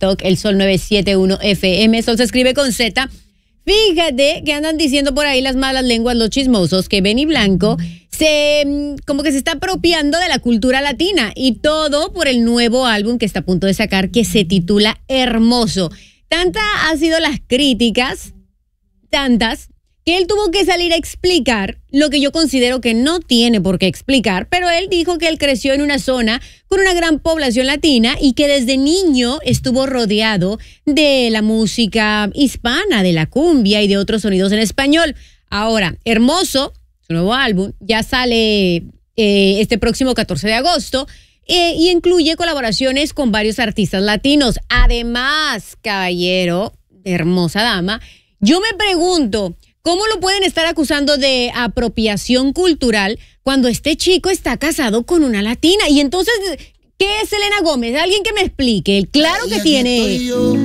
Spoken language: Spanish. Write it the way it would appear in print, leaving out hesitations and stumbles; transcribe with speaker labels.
Speaker 1: TikTok, El Sol 971 FM. Sol se escribe con Z. Fíjate que andan diciendo por ahí las malas lenguas, los chismosos, que Benny Blanco como que se está apropiando de la cultura latina, y todo por el nuevo álbum que está a punto de sacar, que se titula Hermoso. Tantas han sido las críticas, que él tuvo que salir a explicar lo que yo considero que no tiene por qué explicar, pero él dijo que él creció en una zona con una gran población latina y que desde niño estuvo rodeado de la música hispana, de la cumbia y de otros sonidos en español. Ahora, Hermoso, su nuevo álbum, ya sale este próximo 14 de agosto y incluye colaboraciones con varios artistas latinos. Además, caballero, hermosa dama, yo me pregunto, ¿cómo lo pueden estar acusando de apropiación cultural cuando este chico está casado con una latina? Y entonces, ¿qué es Selena Gómez? Alguien que me explique. Claro que tiene